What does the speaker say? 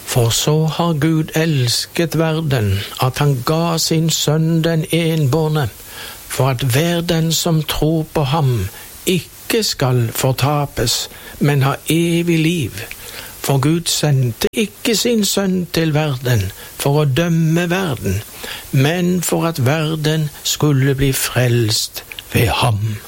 For så har Gud elsket verden, at han ga sin sønn den enbårne, for at hver den som tror på ham ikke skal fortapes, men ha evig liv. For Gud sendte ikke sin sønn til verden for å dømme verden, men for at verden skulle bli frelst ved ham.